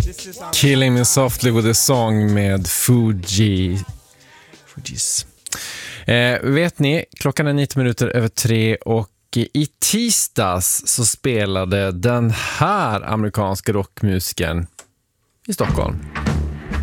Killing Me Softly with a Song med Fugees. Vet ni, klockan är 90 minuter över 3 och i tisdags så spelade den här amerikanska rockmusiken i Stockholm.